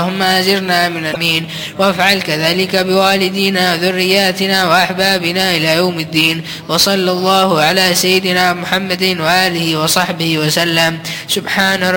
اللهم أجرنا من الأمين، وافعل كذلك بوالدينا وذرياتنا وأحبابنا إلى يوم الدين. وصلى الله على سيدنا محمد وآله وصحبه وسلم. سبحان